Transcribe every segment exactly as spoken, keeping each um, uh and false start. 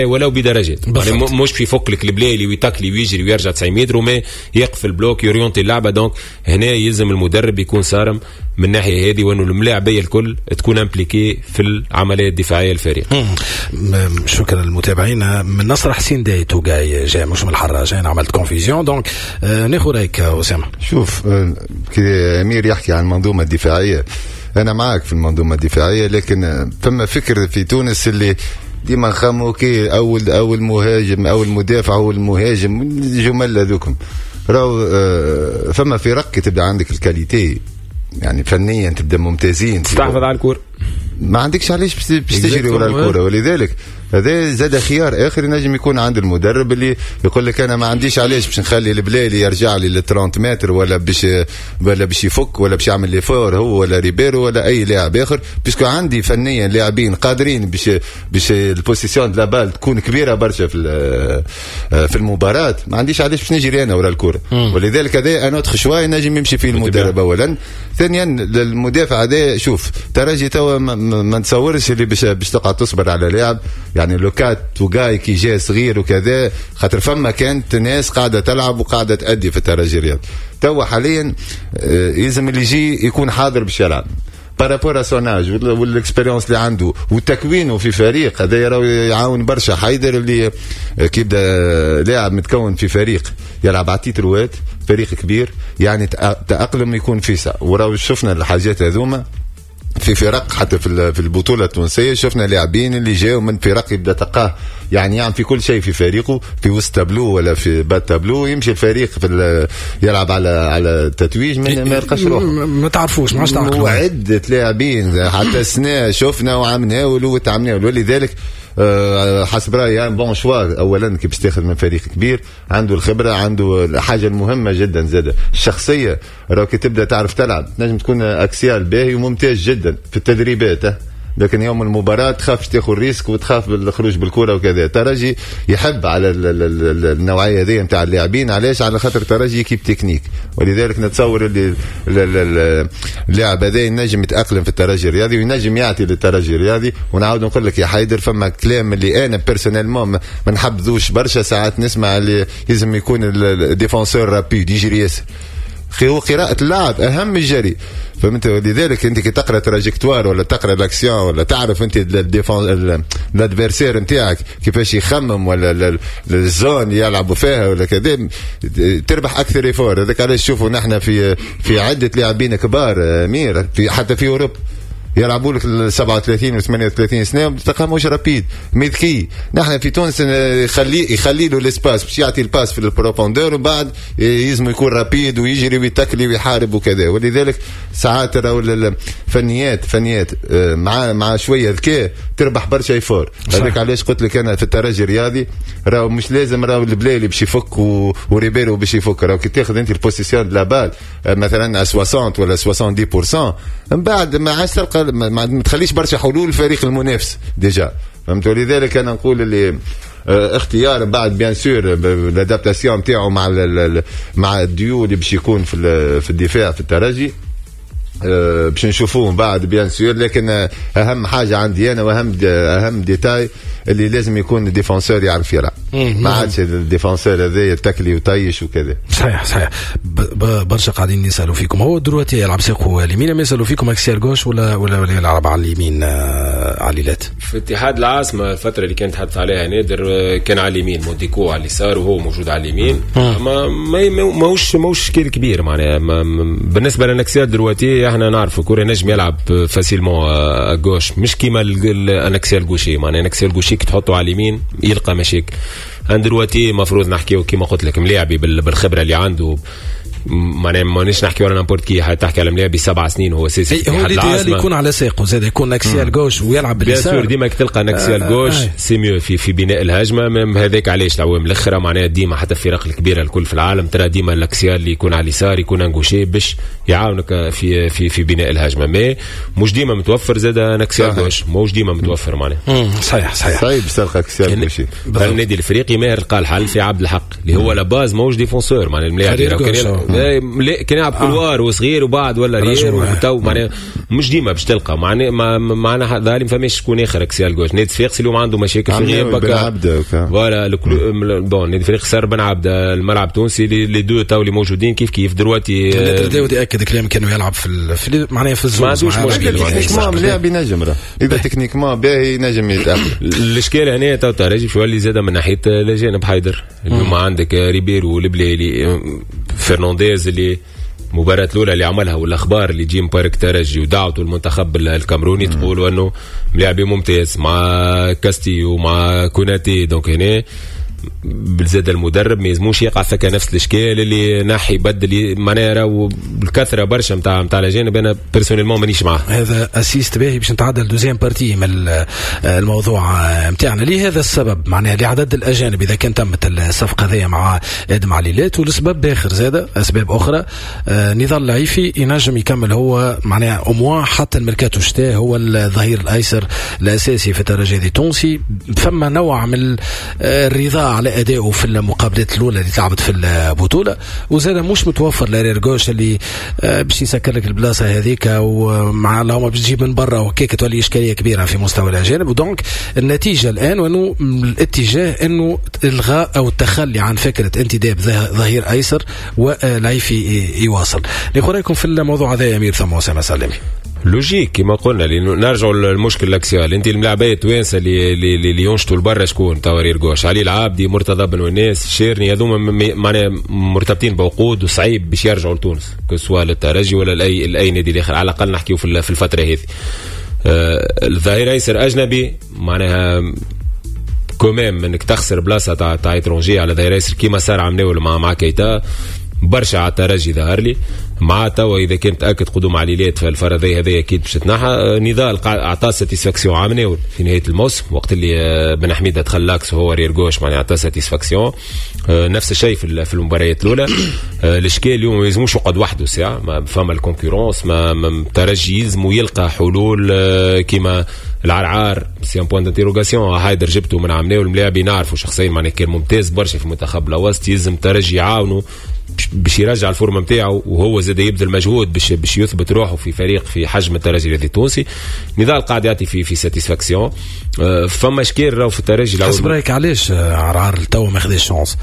ولو بدرجات يعني مش في فوق لك البلايلي ويتاكلي ويجري ويرجع تسعين متر وما يقف البلوك يوريونتي اللعبه. دونك هنا يلزم المدرب يكون صارم من الناحيه هذه وانه الملاعبيه الكل تكون امبليكي في العمليه الدفاعيه الفريق. شكرا للمتابعين. من نصر حسين داي توغاي جاي مش من الحراج انا عملت كونفيزيون. دونك آه ناخذ رايك اسامه. شوف كي امير يحكي عن المنظومه الدفاعيه انا معك في المنظومه الدفاعيه لكن فما فكر في تونس اللي ديما نخمو كي اول اول مهاجم اول مدافع هو المهاجم الجمل هذوكم راهو آه فما فرق تبدا عندك الكاليتي يعني فنيا تبدا ممتازين تحافظ على الكوره ما عندكش علاش باش تجري ورا الكوره. ولذلك هذا زاد خيار اخر ينجم يكون عند المدرب اللي يقول لك انا ما عنديش علاش باش نخلي البلالي يرجع لي ل ثلاثين متر ولا باش ولا باش يفك ولا باش يعمل لي فور هو ولا ريبيرو ولا اي لاعب اخر باسكو عندي فنيا لاعبين قادرين باش باش البوزيسيون دو لا بال تكون كبيره برشا في في المباراه ما عنديش علاش باش نجري انا ورا الكوره. ولذلك هذا انا ادخل شويه نجم يمشي فيه المدرب اولا. ثانيا المدافع هذا شوف ترجي توا ما نتصورش اللي باش باش تقعد تصبر على لاعب يعني لوكات توغاي كي جاء صغير وكذا خاطر فما كانت ناس قاعده تلعب وقاعده تأدي في الترجي الرياضي. توا حاليا يلزم اللي يجي يكون حاضر باش يلعب بارابور سوناج والاكسبيريونس اللي عنده وتكوينه في فريق هذا يراو يعاون برشا. حيدر اللي كيبدا لاعب متكون في فريق يلعب على تيتروات فريق كبير يعني تأقلم يكون فيسا وراو شفنا الحاجات هذوما في فرق حتى في البطوله التونسيه شفنا لاعبين اللي جاوا من فرق يبدا تلقاه يعني يعمل في كل شيء في فريقه في وسط تابلو ولا في بات تابلو يمشي الفريق في يلعب على على التتويج ما يلقاش روحه ما تعرفوش ما عادش تعرفوا وعده لاعبين حتى السنه شفنا وعملناه وتعملناه. ولذلك أه حسب رايي يعني بون شوا اولا كي باش تاخذ من فريق كبير عنده الخبره عنده الحاجه المهمه جدا زاده الشخصيه. راك كي تبدا تعرف تلعب نجم تكون اكسيال باهي وممتاز جدا في التدريبات لكن يوم المباراة تخافش تاخذ ريسك وتخاف بالخروج بالكرة وكذا. ترجي يحب على النوعية هذه نتاع اللاعبين علاش على خاطر ترجي كيب تكنيك. ولذلك نتصور اللي اللاعب هذا ينجم يتأقلم في الترجي الرياضي وينجم يعطي للترجي الرياضي. ونعاود نقول لك يا حيدر فما كلام اللي انا بيرسونيلمون ما نحبذوش برشا ساعات نسمع اللي لازم يكون الديفونسور رابيد يجري ياسر. هو قراءة اللاعب أهم من الجري فهمت. لذلك أنت كي تقرأ تراجكتوار ولا تقرأ الأكسيون ولا تعرف أنت الادفيرسير نتاعك كيفاش يخمم ولا الزون يلعبوا فيها ولا كذا تربح أكثر إفور. هذاك علاش نشوفوا نحن في في عدة لاعبين كبار أمير في حتى في أوروبا يلعبوا لك سبعة وثلاثين و ثمانية وثلاثين سنه وتلقاهمش رابيد مذكي. نحن في تونس يخلي يخلي له الاسباس باش يعطي الباس في البروفوندور وبعد يلزم يكون رابيد ويجري ويتكلي ويحارب وكذا. ولذلك ساعات راهو الفنيات فنيات مع مع شويه ذكاء تربح برشا يفور. هذاك علاش قلت لك انا في الترجي الرياضي راهو مش لازم راهو البلالي باش يفك وريبيرو باش يفك. راهو كي تاخذ انت البوزيسيون دو لا بال مثلا ستين ولا سبعين بالمئة من بعد ما عادش تلقى ما تخليش برشا حلول الفريق المنافس ديجا فهمت. ولذلك انا نقول اللي اه اختيار بعد بيان سور الادابتاسيون نتاعو مع مع الديو اللي باش يكون في في الدفاع في الترجي اه باش نشوفوه بعد بيان سور. لكن اهم حاجه عندي انا واهم اهم ديتاي اللي لازم يكون الديفونسور يعرف يلعب ما عادش الديفونسور هذا يتكلي وطيش وكذا. صحيح صحيح برشا قاعدين يسالوا فيكم هو دلوقتي يلعب ساقه اليمين ما يسالوا فيكم اكسير غوش ولا ولا ولا يلعب على اليمين عليلات. في اتحاد العاصمه الفتره اللي كانت تحدث عليها نادر كان على اليمين موديكو على اليسار وهو موجود على اليمين ما ماهوش ماهوش شكل كبير معناها بالنسبه لنا اكسير دلوقتي احنا نعرفوا كوري نجم يلعب فاسيلمون غوش مش كيما انكسير غوشي معناها انكسير غوشي كي تحطه على اليمين يلقى مشاكل. عند دلوقتي مفروض نحكيو كيما قلت لك ملاعبي بالخبره اللي عنده معناها مانيش نحكي ولا نابورت كي حتحكي على ملاعبي سبع سنين هو اساسي هو اللي يكون على ساقه زاد يكون اكسيال غوش ويلعب باليسار. بيان سور ديما تلقى اكسيال غوش سي ميو في في بناء الهجمه هذاك علاش العوامل الاخرى معناها ديما حتى الفرق الكبيره الكل في العالم ترى ديما الاكسيال اللي يكون على اليسار يكون انغوشي باش يعاونك في في في بناء الهجمه مي مش ديما متوفر زاد اكسيال غوش مش ديما متوفر معناها. صحيح صحيح صعيب تلقى اكسيال غوشي. النادي الافريقي ماهر لقى الحل في عبد الحق اللي هو لا باز موش ديفونسور معناها الملاعب لا كان يلعب كلوار وصغير وبعد ولا ريال تو معناها مش ديما باش تلقى معناها معناها ظالم فماش شكون اخر اكسيال جوش نادي صفاقسي اليوم عنده مشاكل في غياب بكا فوالا بون نادي فريق خسر بن عبده الملعب التونسي لي دو تو اللي موجودين كيف كيف دلوقتي داود ياكد كلام كانوا يلعب في, في معناها في الزون ما عندوش مشكل تكنيكمون لاعب ينجم راه اذا تكنيكمون باهي ينجم يتاهل الاشكال هنا تو تراجي شو اللي زاد من ناحيه الاجانب حيدر اليوم عندك ريبيرو والبليلي فرنانديز اللي مباراة الأولى اللي عملها والأخبار اللي تجي مبارك ترجي ودعوته المنتخب الكامروني تقولوا أنه لاعب ممتاز مع كاستي ومع كوناتي دونك هنا بالزاد المدرب ما يزموش يقع ثكا نفس الاشكال اللي ناحي بدل معناها راهو بالكثره برشا نتاع نتاع الاجانب انا بيرسونيلمون مانيش معاه. هذا اسيست باهي باش نتعدى لدوزيام بارتي من الموضوع نتاعنا. ليه هذا السبب معناها لعدد الاجانب اذا كان تمت الصفقه هذه مع ادم عليلات والسبب باخر زاده اسباب اخرى نضال العيفي ينجم يكمل هو معناها اموا حتى الميركاتو الشتاء هو الظهير الايسر الاساسي في الترجي التونسي. فما نوع من الرضا على ادائه في المقابلات الاولى اللي لعبت في البطوله وزاد مش متوفر لارير جوش اللي باش يسكر لك البلاصه هذيك ومع اللهم باش تجيب من برا وكيك تولي اشكاليه كبيره في مستوى الاجانب. ودونك النتيجه الان وانه الاتجاه انه الغاء او التخلي عن فكره انتداب ظهير ايسر والعيفي يواصل. اللي رايكم في الموضوع هذا يا امير ثم اسامه سلمي؟ لوجيك كما قلنا لانه نرجعوا للمشكل الاكسيال. انت الملاعبيه التوانسه اللي اللي, اللي ينشطوا لبرا شكون؟ تاورير جوش، علي العابدي، مرتضى بن وناس، شيرني، هذوما معناها مرتبطين بعقود وصعيب باش يرجعوا لتونس كسوا للترجي ولا لاي لاي نادي اخر. على الاقل نحكيو في الفتره هذه. آه الظهير ايسر اجنبي معناها كومام انك تخسر بلاصه تاع تاع اترونجي على ظهير ايسر كيما صار عملوا مع مع كيتا برشا على الترجي ظهر لي مع توا اذا كنت تاكد قدوم عليلات في الفرضيه هذه اكيد باش تنحى. نضال اعطى ساتيسفاكسيون عامناول في نهايه الموسم وقت اللي بن حميد دخل لاكس وهو رير جوش معناها اعطى ساتيسفاكسيون. نفس الشيء في في المباريات الاولى. الاشكال اليوم ما يلزموش يقعد وحده ساعه ما فما الكونكورونس ما الترجي يلزمو يلقى حلول كيما العرعار سي ان بوين دانتيروغاسيون هايدر جبته من عمناول الملاعبين نعرفوا شخصيا معناها كان ممتاز برشا في المنتخب الوسط. يلزم الترجي يعاونوا باش يرجع الفورمه نتاعو وهو زاد يبذل مجهود باش باش يثبت روحه في فريق في حجم الترجي التونسي. نضال قاعد يعطي في في ساتيسفاكسيون. فما اشكال راهو في الترجي. حسب رايك علاش عرعار تو ما خداش شانس؟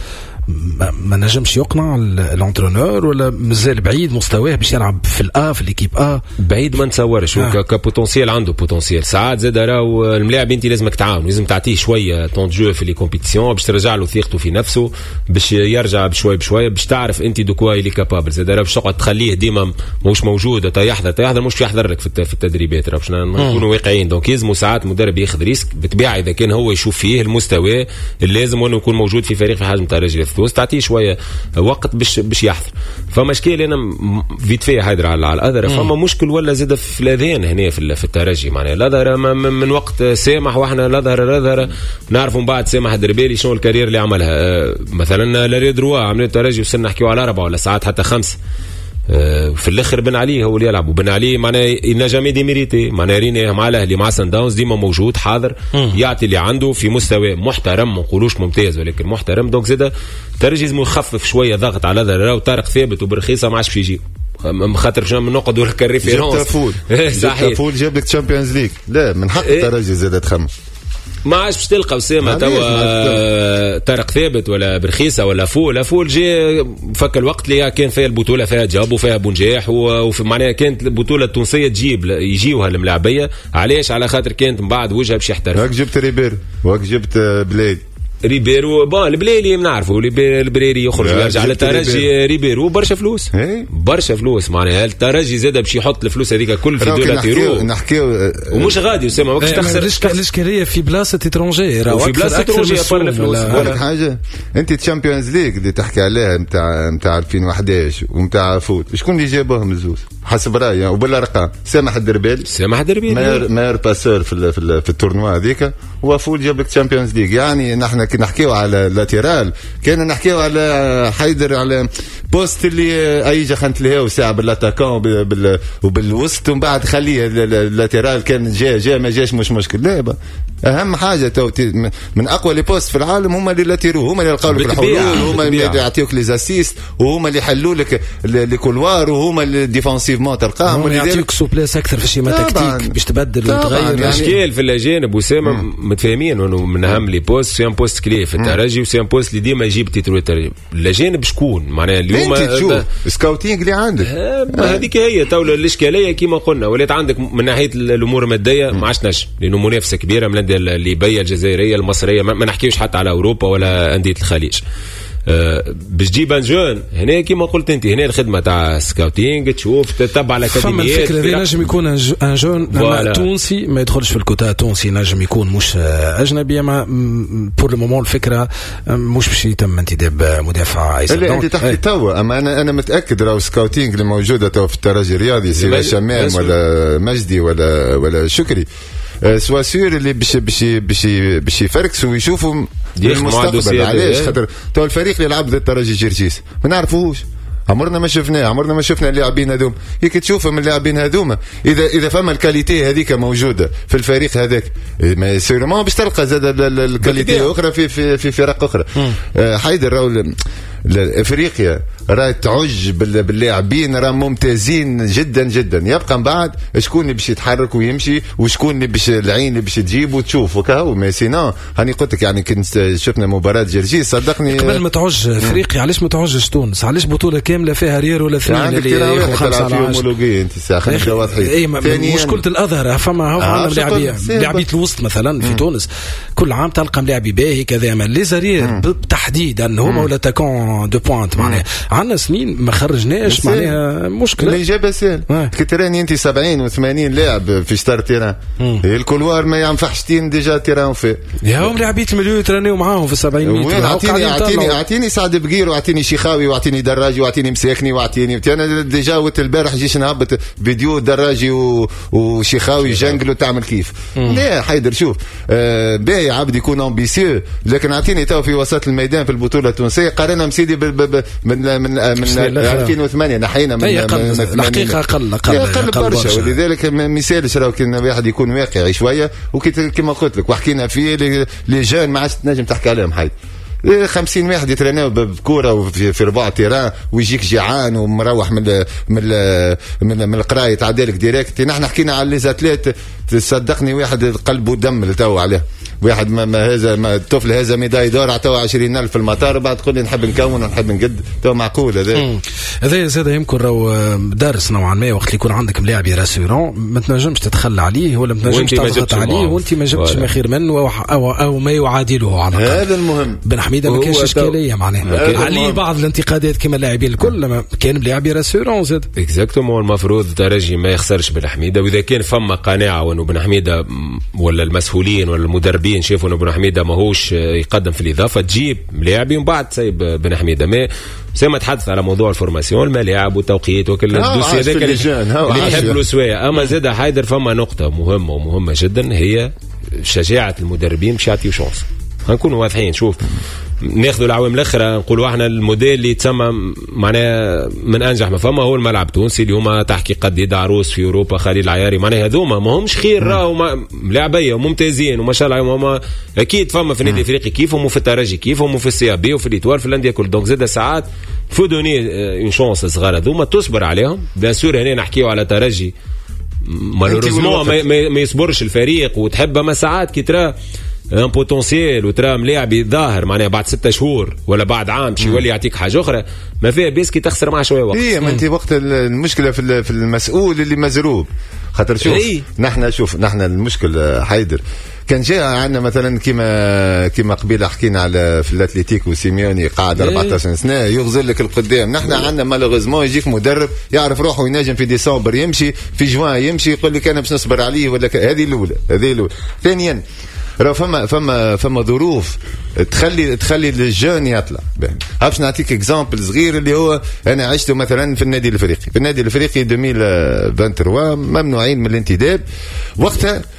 ما نجمش يقنع الانترونور ولا مازال بعيد مستواه باش يلعب في الأ في الإيكيب أ؟ بعيد ما نتصورش. آه. كبوتنسيال عنده بوتنسيال. ساعات زاد راهو الملاعب انت لازمك تعاون لازم تعطيه شويه طون جو في لي كومبيتيسيون باش ترجع له ثقته في نفسه باش يرجع بشوي بشوي باش تعرف انت دو كوا اللي كابابل. زاد راهو باش تقعد تخليه ديما مش موجود تا يحضر تا يحضر مش يحضر لك في التدريبات. راهو باش نكونوا واقعيين. دونك يلزموا ساعات المدرب ياخذ ريسك بالطبيعه اذا كان هو يشوف فيه المستوى اللازم انه يكون موجود في فريق في حجم الترجي التونسي تعطيه شويه وقت باش باش يحضر. فما اشكال انا فيت فيه هيدر على الاذر. فما مشكل ولا زاد في الاذان هنا في, في الترجي معناها الاذر من وقت سامح واحنا الاذر الاذر نعرفوا من بعد سامح الدربالي شنو الكارير اللي عملها. مثلا لاري دروا عملوا الترجي وصلنا نحكيو على اربعه ولا ساعات حتى خمسه. في الاخر بن علي هو اللي يلعب وبن علي معناه ينجم ديميريتي معناه رينا مع الاهلي مع سان داونز ديما موجود حاضر يعطي اللي عنده في مستوى محترم ما نقولوش ممتاز ولكن محترم. دونك زاد ترجي لازم يخفف شويه ضغط على هذا. راهو طارق ثابت وبرخيصه ما عادش باش يجي خاطر باش نقعدوا لك الريفيرونس. جبت فول جبت فول جاب لك تشامبيونز ليج. لا من حق الترجي زاد تخمم ما عادش باش تلقى وسامه توا طارق ثابت ولا برخيصه ولا فول. لا فول جي فك الوقت اللي كان فيها البطوله فيها جاب وفيها بنجاح وفي معناها كانت البطوله التونسيه تجيب يجيوها الملاعبيه. علاش؟ على خاطر كانت من بعد وجهها باش يحترف. هاك جبت ريبير وهاك جبت بلاد ريبيرو بون البليلي نعرفوا البريري يخرج يرجع على الترجي. ريبيرو برشا فلوس برشا فلوس معناها الترجي زاد باش يحط الفلوس هذيك كل في دولاتيرو نحكيو ومش غادي وسامه وقتش تخسر. الاشكاليه في بلاصه اترونجي وفي بلاصه اترونجي ابار الفلوس. ولا حاجه انت تشامبيونز ليج اللي تحكي عليها نتاع نتاع ألفين وأحد عشر ونتاع فوت شكون اللي جابوهم الزوز حسب رايي وبالارقام؟ سامح الدربالي سامح الدربالي ماير ماير باسور في في, في التورنوا هذيك وفول جاب لك تشامبيونز ليج. يعني نحن كنا نحكيو على لاتيرال كنا نحكيو على حيدر على بوست اللي اي خنت لها ساعه بالاتاكون بال وبالوسط ومن بعد خليه اللاترال كان جا جا ما جاش مش مشكل. لا اهم حاجه تو من اقوى لي بوست في العالم هما اللي لاتيرو، هما اللي يلقاو لك الحلول، هما اللي يعطيوك لي اسيست، وهما اللي يحلوا لك لي كولوار، وهما اللي ديفونسيفمون تلقاهم، هما يعطيوك سوبليس اكثر في الشيما تكتيك باش تبدل وتغير. الاشكال في الاجانب وسام متفاهمين انه من اهم لي بوست سي ان بوست كلي في الترجي وسي ان بوست اللي ديما يجيب تيترو الترجي. الاجانب شكون معناها اليوم انت سكاوتينغ اللي عندك هذيك هي تو الاشكاليه كيما قلنا، ولات عندك من ناحيه الامور الماديه ما عادش نجم، لانه منافسه كبيره من الانديه الليبيه الجزائريه المصريه، ما نحكيوش حتى على اوروبا ولا انديه الخليج. أه باش تجيب ان جون هنا كيما قلت انت، هنا الخدمه تاع سكاوتينغ، تشوف تتبع الاكاديميات. فما الفكره ذي نجم يكون ان جون تونسي ما يدخلش في الكوتا تونسي، نجم يكون مش اجنبي، ما بور المومون الفكره مش باش يتم انتداب مدافع ايسر. اللي انت تحكي توا، اما انا انا متاكد راهو سكاوتينغ اللي موجوده تو في الترجي الرياضي سواء شمام ولا مجدي ولا ولا شكري سوا سور اللي باش باش باش باش يفركسوا ويشوفوا المستقبل. علاش؟ خاطر تو الفريق اللي لعب ضد الترجي جرجيس ما نعرفوش، عمرنا ما شفناه، عمرنا ما شفنا اللاعبين هذوما. هيك تشوفهم من اللاعبين هذوما، اذا اذا فما الكاليتي هذيك موجوده في الفريق هذاك، ما سيرمون باش تلقى زاد الكاليتي اخرى في في في فرق اخرى. آه حيدر راهو افريقيا راه تعج باللاعبين، راه ممتازين جدا جدا. يبقى من بعد شكون اللي باش يتحرك ويمشي، وشكون اللي باش العين اللي باش تجيب وتشوف وكهو. ما سينا هاني قلت لك يعني كنت شفنا مباراه جرجيس صدقني قبل ما تعج افريقيا. علاش ما تعجش تونس؟ علاش بطوله كامله فيها ريال ولا اثنين يعني اللي ياخذوا خمسه على عشرة؟ انت ساعه خمسه واضحين. اي مشكله الاظهر فما هو عندنا لاعبيه لاعبيه الوسط مثلا في تونس كل عام تلقى لاعبي باهي كذا، ما لي زارير بالتحديد انهم ولا تاكون دو بوينت معناها عندنا سنين ما خرجناش معناها مشكله. اللي جاب سهل كي تراني انت سبعين وثمانين لاعب في ستار تيران، الكولوار ما ينفعش تين ديجا تيران في يا هم لاعبيه المليون ترانيو معاهم في سبعين متر. اعطيني اعطيني اعطيني سعد بقير واعطيني شيخاوي واعطيني دراجي واعطيني مساكني واعطيني. انا ديجا وقت البارح جيش نهبط فيديو دراجي وشيخاوي جنجل وتعمل كيف. لا حيدر شوف آه باهي عبد يكون امبيسيو، لكن اعطيني تو في وسط الميدان في البطوله التونسيه قارنا مسيدي من من من ألفين وثمانية نحينا من الحقيقه قل قل قل برشا. ولذلك ما مثالش راهو كان واحد يكون واقعي شويه، وكما قلت لك وحكينا فيه لي جون ما عادش تنجم تحكي عليهم حي خمسين واحد يترناو بكوره وفي في ربع تيران ويجيك جيعان ومروح من ال من ال من, من القرايه تعدالك ديريكت. نحن حكينا على لي زاتليت تصدقني واحد قلبه دم تو عليه واحد ما, ما هذا ما الطفل هذا ميداي دور عطوه عشرين ألف في المطار بعد تقول لي نحب نكون ونحب نقد. تو معقول هذا هذا زاد يمكن راهو دارس نوعا ما وقت اللي يكون عندك ملاعب راسيورون ما تنجمش تتخلى عليه ولا ما تنجمش تضغط عليه وانت ما جبتش ما خير منه أو, أو, او ما يعادله على هذا المهم. بن حميده ما كانش اشكاليه معناها عليه بعض الانتقادات كما اللاعبين الكل لما كان ملاعب راسيورون زاد اكزاكتومون. المفروض الترجي ما يخسرش بن حميده، واذا كان فما قناعه وانه بن حميده ولا المسؤولين ولا المدربين شافوا انه بن حميده ماهوش يقدم في الاضافه تجيب لاعبي ومن بعد تسيب بن حميده. ما زي ما تحدث على موضوع الفورماسيون الملاعب والتوقيت وكل الدوسي هذاك اللي يحب له سوايا. اما زاد حيدر فما نقطه مهمه ومهمه جدا هي شجاعه المدربين باش يعطيو شانس. هنكونوا واضحين. شوف ناخذوا العوام الاخرى نقولوا احنا الموديل اللي تسمى معناه من انجح ما فما هو الملعب التونسي اللي هما تحكي قد عروس في اوروبا خليل العياري معناه هذوما ما همش خير راهو لاعبيه وممتازين وما شاء الله هما اكيد فما في النادي الافريقي كيفهم وفي الترجي كيفهم وفي السي بي وفي الايطوال في الانديه كل. دونك زاد ساعات فو دوني اون شانس صغار هذوما تصبر عليهم. بيان سور هنا نحكيو على ترجي مالوريزمون ما يصبرش الفريق وتحب ما ساعات كي ترى ان بوتنسيال وترى ملاعبي ظاهر معناها بعد ستة شهور ولا بعد عام شي يولي يعطيك حاجه اخرى ما فيها بيسكي تخسر معه شويه وقت. اي ما انت وقت المشكله في في المسؤول اللي مزروب خاطر شوف إيه؟ نحن شوف نحن المشكل حيدر كان جاء عندنا مثلا كما كما قبيله حكينا على في الاتليتيك وسيميوني قاعد إيه؟ أربعة عشر سنه يغزل لك القدام. نحن عندنا مالوغيزمون يجيك مدرب يعرف روحه ينجم في ديسمبر يمشي في جوان يمشي يقول لك انا باش نصبر عليه ولا هذه الاولى. هذه الاولى. ثانيا راه فما فما فما ظروف تخلي تخلي الجون يطلع. باش نعطيك اكزامبل صغير اللي هو انا عشته مثلا في النادي الافريقي. في النادي الافريقي ألفين وثلاثة وعشرين ممنوعين من الانتداب وقتها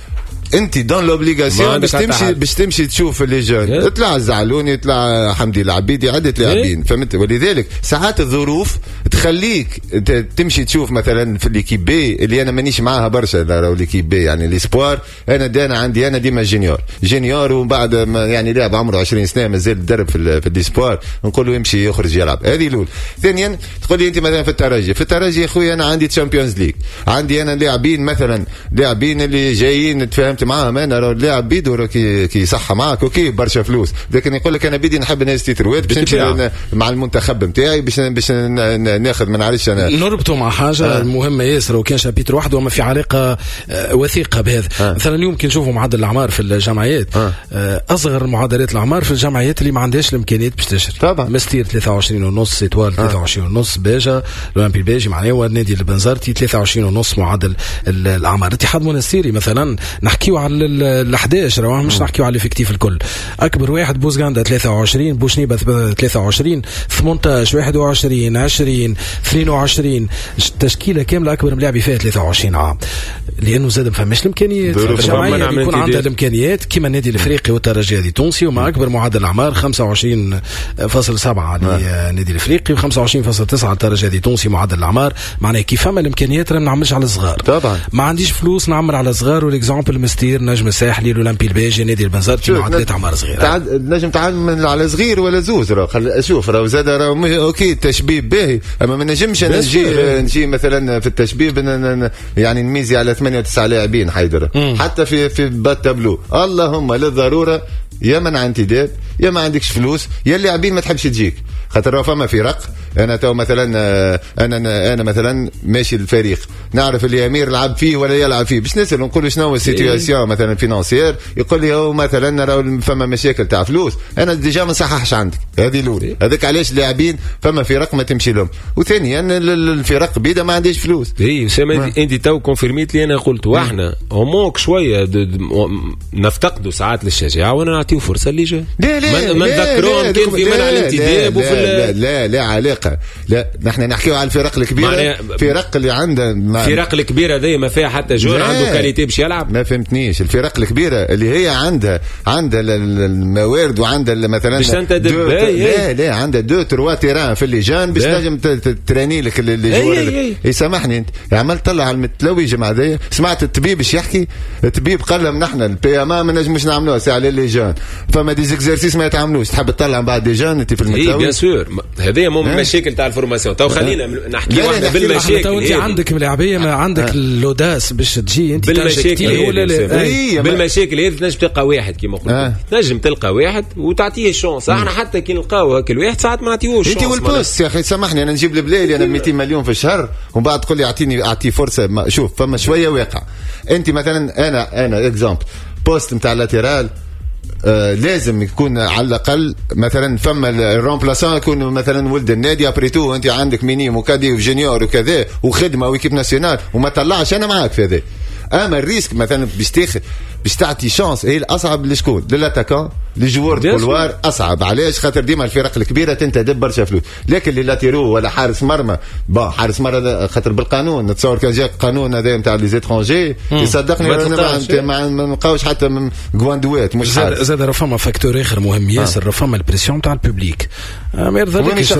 انت دون لوبليغاسيون باش تمشي باش تمشي تشوف لي جون. يطلع الزعلوني، يطلع حمدي العبيدي، عدة لاعبين فهمت. ولذلك ساعات الظروف تخليك تمشي تشوف مثلا في ليكيب بي اللي انا مانيش معاها برشا، راهو ليكيب بي يعني ليسبوار. انا دانا عندي انا ديما جونيور جونيور ومن بعد يعني لاعب عمره عشرين سنه مازال يدرب في, في الديسبوار، نقول له يمشي يخرج يلعب. هذه الاولى. ثانيا تقول لي انت مثلا في الترجي، في الترجي يا خويا انا عندي تشامبيونز ليج، عندي انا لاعبين مثلا لاعبين اللي جايين تفاهمت معاهم انا، راه اللاعب بيدو راه كي, كي صح معاك اوكي برشا فلوس، لكن يقول لك انا بدي نحب نهز تيتروات باش نمشي مع المنتخب نتاعي باش باش ناخذ ما نعرفش انا. نربطوا مع حاجه آه. مهمه ياسر وكان شابيتر واحد وما في علاقه وثيقه بهذا. آه. مثلا اليوم كي نشوفوا معدل الاعمار في الجمعيات، آه. اصغر معدلات الاعمار في الجمعيات اللي ما عندهاش الامكانيات باش تشري. طبعا مستير ثلاثة وعشرين ونص، اتوال ثلاثة وعشرين ونص، باجا الاولمبي الباجي معناه والنادي البنزرتي ثلاثة وعشرين ونص معدل الاعمار. اتحاد منستيري مثلا نحكيو على ال احد عشر، راه مش نحكيو على الافكتيف الكل. اكبر واحد بوزغاندا ثلاثة وعشرين، بوشنيبه ثلاثة وعشرين، ثمانية عشر، واحد وعشرين، عشرين، اثنين وعشرين، التشكيله كامله اكبر من لاعبي فيها ثلاثة وعشرين عام، لانه زاد ما فهمش الامكانيات. الجمعيه يكون عندها الامكانيات كما النادي الافريقي والترجي التونسي، ومع اكبر معدل اعمار خمسة وعشرين فاصلة سبعة للنادي الافريقي وخمسة وعشرين فاصلة تسعة للترجي التونسي معدل الاعمار. معناه كيف فما الامكانيات راه ما نعملش على الصغار. طبعا ما عنديش فلوس نعمل على الصغار، والاكزامبل مستير نجم الساحلي الاولمبي الباجي نادي البنزرتي معدلات اعمار صغيره. تعد نجم تعمل على صغير ولا زوز، راه خل اشوف راه زاد راه اوكي التشبيه باهي، اما ما نجمش انا نجي نجي مثلا في التشبيه يعني نميزي على ثمانية وتسعة لاعبين حيدر حتى في في بات تابلو. اللهم للضروره يا من انتداب يا ما عندكش فلوس يا اللاعبين ما تحبش تجيك، خاطر فما فرق. انا تو مثلا انا انا مثلا ماشي الفريق نعرف اللي امير لعب فيه ولا يلعب فيه، باش نسال نقول شنو هو السيتواسيون مثلا فينانسيير، يقول لي هو مثلا راه فما مشاكل تاع فلوس، انا ديجا ما نصححش عندك. هذه الاولى، هذاك علاش اللاعبين فما فرق ما تمشي لهم. وثانيا الفرق بيدا ما عنديش فلوس. اي اسامه انت تو كونفيرميت لي انا قلت واحنا هوموك شويه نفتقدوا ساعات للشجاعه وانا نعطيو فرصه اللي جاي. لا لا ما نذكرون كان في منع الانتداب وفي لا لا لا علاقه. لا نحن نحكيو على الفرق الكبيره، الفرق اللي عندها الفرق الكبيره دي ما فيها حتى جون عنده كاليتي باش يلعب. ما فهمتنيش. الفرق الكبيره اللي هي عندها عندها الموارد وعندها مثلا باش تنتدب. لا لا عندها دو تروا تيران في اللجان باش تنجم تراني لك اللي جوار. يسامحني انت عملت طلع على المتلوي جماعه دي. سمعت الطبيب باش يحكي، الطبيب قال لهم نحن البي ام ما نجموش نعملوها ساعه للجان، فما دي زيكزارسيس ما يتعملوش. تحب تطلع بعد دي جان انت في المتلوي. اي بيان سور هذه مو المشاكل تاع الفورماسيون. تو خلينا نحكي واحده بالمشاكل. تو انت عندك ملاعبيه ما عندك اللوداس باش تجي انت بالمشاكل ولا لا. بالمشاكل هذه تنجم تلقى واحد كيما قلت، تنجم تلقى واحد وتعطيه الشونس. احنا حتى كي نلقاو هكا الواحد ساعات ما نعطيوش انت والبوست. يا اخي سامحني انا نجيب البلالي انا مئتين مليون في الشهر ومن بعد تقول لي اعطيني اعطيه فرصه. شوف فما شويه واقع. انت مثلا انا انا اكزامبل بوست نتاع لاتيرال آه لازم يكون على الاقل مثلا فما الرومبلاسون يكون مثلا ولد النادي. ابريتو انت عندك مينيم وكادي وجونيور وكذا وخدمه ويكيب ناسيونال وما طلعش، انا معاك في هذا. اما الريسك مثلا باش تاخذ باش تعطي شانس هي الاصعب لشكون؟ للاتاكون للجوار كولوار اصعب. علاش؟ خاطر ديما الفرق الكبيره تنتدب برشا فلوس. لكن اللي لاتيرو ولا حارس مرمى با حارس مرمى خاطر بالقانون نتصور كان جاء قانون هذا نتاع لي زيترونجي يصدقني ما نلقاوش حتى من غواندوات مش زاد زاد راه فما فاكتور اخر مهم ياسر. راه فما البريسيون نتاع الببليك ما يرضيكش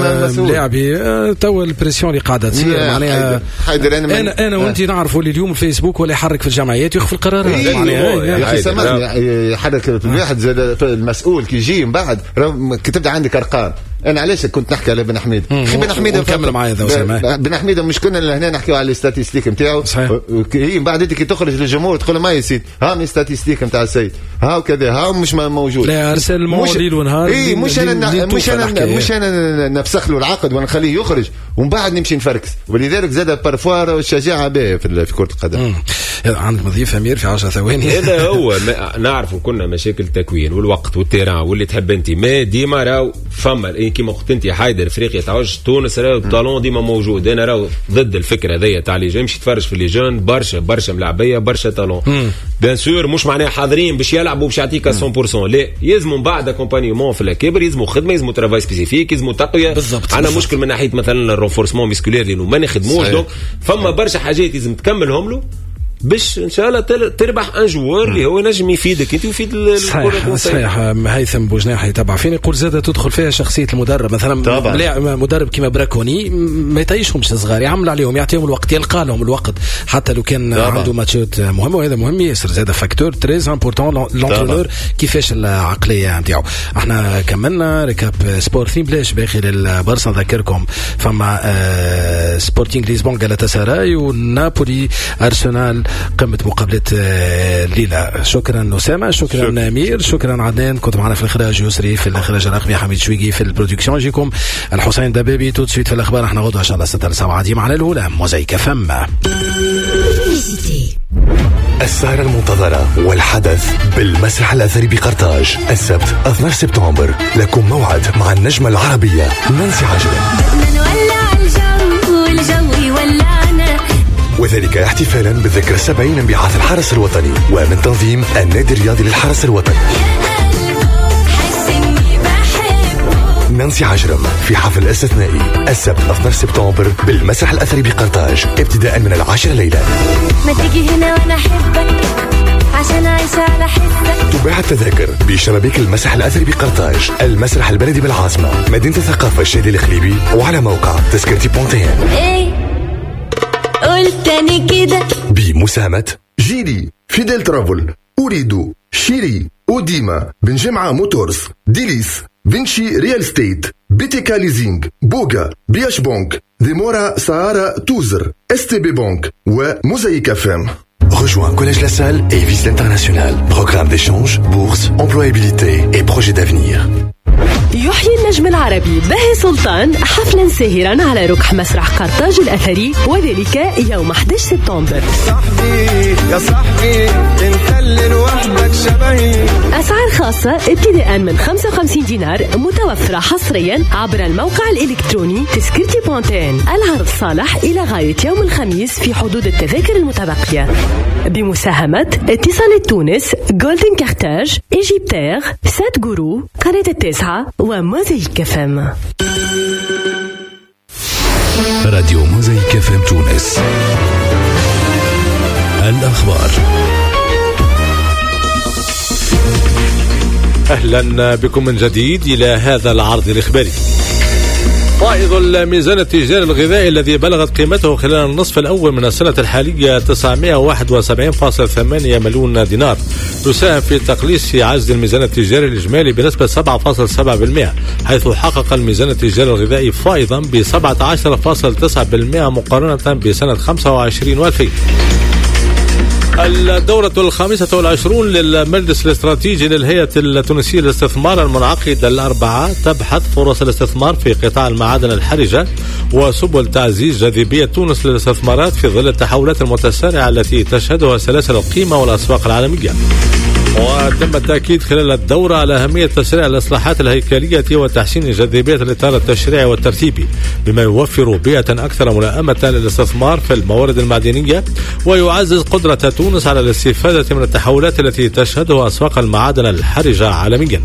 اللاعبي تو البريسيون اللي قاعده تصير معناها. انا انا وانت نعرفوا اللي اليوم الفيسبوك ولا يحرك في الجمعيات ويخفي القرارات. يا اخي سامحني يحرك الواحد زاد المسؤول كي يجي من بعد كي تبدا عندك ارقام. انا علاش كنت نحكي على بن حميد. اخي بن حميد نكمل معايا ذا بن حميد مش كنا لهنا نحكيو على الاستاتيستيك نتاعو. هي من بعد انت كي تخرج للجمهور تقول ما يا سيدي ها من الاستاتيستيك نتاع السيد ها وكذا ها مش موجود. لا ارسل المواد ليل ونهار. اي مش انا مش انا مش انا نفسخ له العقد ونخليه يخرج ومن بعد نمشي نفركس. ولذلك زاد بارفوار الشجاعه به في كره القدم. عندك مضيف امير في عشر ثواني. هذا هو نعرفوا كنا مشاكل التكوين والوقت والتيران واللي تحب انت ما ديما راهو فما كيما قلت انت حيدر افريقيا تعوج تونس راهو الطالون ديما موجود. انا راهو ضد الفكره هذيا تاع لي جون يمشي يتفرج في لي جون برشا برشا ملاعبيه برشا طالون. بيان سور مش معناها حاضرين باش يلعبوا باش يعطيك مية بالمية. لا يلزموا من بعد اكومبانيمون في الكبر، يلزموا خدمه، يلزموا ترافاي سبيسيفيك، يلزموا تقويه. عندنا مشكل من ناحيه مثلا الرونفورسمون ميسكولير لانه ما نخدموش. دونك فما برشا حاجات لازم تكملهم له باش ان شاء الله تربح ان جوار اللي هو نجم يفيدك انت ويفيد الكره. صحيح. هيثم بوجناح يتابع فيني يقول زاد تدخل فيها شخصيه المدرب، مثلا مدرب كيما براكوني ما يتعيشهمش الصغار، يعمل عليهم يعطيهم الوقت، يلقى لهم الوقت حتى لو كان طبعا. عنده ماتشات مهمه، وهذا مهم ياسر، زاد فاكتور تريز امبورطون لونترونور كيفاش العقليه نتاعو. احنا كملنا ريكاب سبور ثيم بلاش باقي للبارسا. نذكركم فما آه سبورتينغ ليزبون غالاتاساراي ونابولي ارسنال قمه مقابله آه الليله. شكرا اسامه، شكرا شكرا امير، شكرا عدنان، كنت معنا في الاخراج يسري، في الاخراج الرقمي حميد شويقي، في البرودكسيون يجيكم الحسين دبابي. تو تسويت في الاخبار احنا غدوه ان شاء الله ستة سبعة ديما على الاولى موزايك فما. السهرة المنتظرة والحدث بالمسرح الأثري بقرطاج السبت اثني عشر سبتمبر. لكم موعد مع النجمة العربية نانسي عجرم، وذلك احتفالا بالذكرى السبعين من بعث الحرس الوطني ومن تنظيم النادي الرياضي للحرس الوطني. نانسي عجرم في حفل استثنائي السبت اثني عشر سبتمبر بالمسرح الأثري بقرطاج ابتداء من العاشرة ليلا. ما تيجي هنا وانا احبك عشان اعيش على حسك. تباع التذاكر بشبابيك المسرح الأثري بقرطاج، المسرح البلدي بالعاصمة، مدينة الثقافة الشادي الخليبي، وعلى موقع تذكرتي بونتين. ايه قلت تاني كده. بمساهمة جيري، فيديل ترافل، أريد، شيري، أوديما، بن جمعة موتورز، ديليس، فينشي ريال ستيت، بيتيكا ليزينج، بوغا، برياش بونك، ديمورا سهارة توزر، اس تي بي بونك وموزايك فام. Rejoins Collège La Salle et Vise l'International. Programme d'échange, bourse, employabilité et projet d'avenir. يحيي النجم العربي باهي سلطان حفلا ساهرا على ركح مسرح قرطاج الأثري، وذلك يوم أحد عشر سبتمبر. صاحبي يا صاحبي انت اللي لوحدك شبهي. أسعار خاصة ابتداء من خمسة وخمسين دينار متوفرة حصريا عبر الموقع الإلكتروني تذكرتي بونتين. العرض صالح إلى غاية يوم الخميس في حدود التذاكر المتبقية، بمساهمة اتصال تونس، جولدن كارتاج، إيجيبتير، سات جورو، قناة التاسعة وموزايك فام. راديو موزايك فام تونس. الأخبار. أهلا بكم من جديد إلى هذا العرض الإخباري. فائض الميزان التجاري الغذائي الذي بلغت قيمته خلال النصف الأول من السنة الحالية تسعمائة وواحد وسبعين فاصلة ثمانية مليون دينار يساهم في تقليص عجز الميزان التجاري الإجمالي بنسبة سبعة فاصلة سبعة بالمئة، حيث حقق الميزان التجاري الغذائي فائضا ب سبعة عشر فاصلة تسعة بالمئة مقارنة بسنة خمسة وعشرين وألفين. الدورة الخامسة والعشرون للمجلس الاستراتيجي للهيئة التونسية للاستثمار المنعقد الأربعاء تبحث فرص الاستثمار في قطاع المعادن الحرجة وسبل تعزيز جاذبية تونس للاستثمارات في ظل التحولات المتسارعة التي تشهدها سلاسل القيمة والأسواق العالمية. وتم التأكيد خلال الدورة على أهمية تسريع الإصلاحات الهيكلية وتحسين جاذبية الإطار التشريعي والترتيبي بما يوفر بيئة أكثر ملائمة للاستثمار في الموارد المعدنية ويعزز قدرة تونس على الاستفادة من التحولات التي تشهدها أسواق المعادن الحرجة عالميا.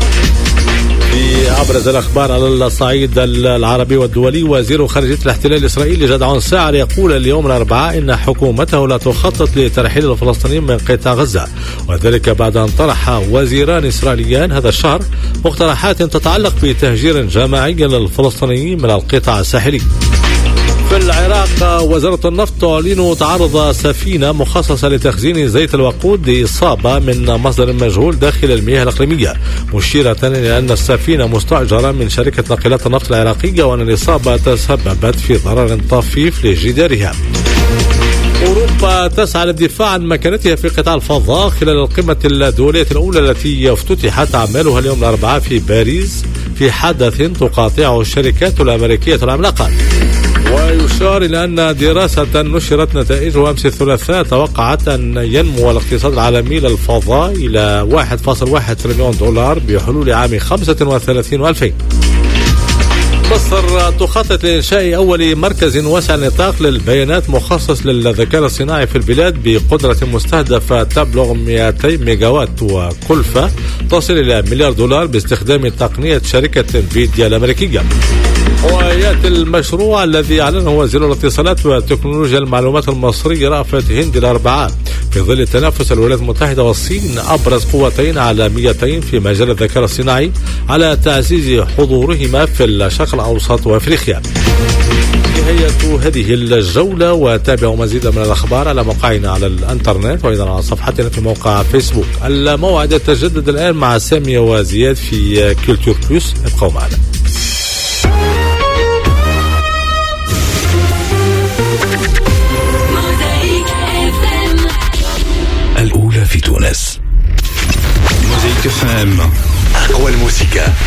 في أبرز الأخبار على الصعيد العربي والدولي، وزير خارجية الاحتلال الإسرائيلي جدعون ساعر يقول اليوم الأربعاء إن حكومته لا تخطط لترحيل الفلسطينيين من قطاع غزة، وذلك بعد أن طرح وزيران إسرائيليان هذا الشهر مقترحات تتعلق بتهجير جماعي للفلسطينيين من القطاع الساحلي. في العراق، وزارة النفط تعلن تعرض سفينة مخصصة لتخزين زيت الوقود لإصابة من مصدر مجهول داخل المياه الإقليمية، مشيرة إلى أن السفينة مستأجرة من شركة ناقلات النفط العراقية وأن الإصابة تسببت في ضرر طفيف لجدارها. أوروبا تسعى للدفاع عن مكانتها في قطاع الفضاء خلال القمة الدولية الأولى التي افتتحت أعمالها اليوم الأربعاء في باريس في حدث تقاطعه الشركات الأمريكية العملاقة. ويشار إلى أن دراسة نشرت نتائجها أمس الثلاثاء توقعت أن ينمو الاقتصاد العالمي للفضاء إلى واحد فاصلة واحد تريليون دولار بحلول عام خمسة وثلاثين وألفين. مصر تخطط لإنشاء أول مركز واسع النطاق للبيانات مخصص للذكاء الصناعي في البلاد بقدرة مستهدفة تبلغ مئتين ميجاوات وكلفة تصل إلى مليار دولار باستخدام تقنية شركة انفيديا الأمريكية. ويأتي المشروع الذي أعلنه وزير الاتصالات وتكنولوجيا المعلومات المصري رأفت هند الأربعاء في ظل تنافس الولايات المتحدة والصين أبرز قوتين عالميتين في مجال الذكاء الصناعي على تعزيز حضورهما في الشرق الأوسط وأفريقيا. نهاية هذه الجولة، وتابعوا مزيدا من الأخبار على موقعنا على الانترنت وأيضا على صفحتنا في موقع فيسبوك. الموعد يتجدد الآن مع سامية وزياد في كولتور بلس، ابقوا معنا. الأولى في تونس. موزايك اف ام، أقوى الموسيقى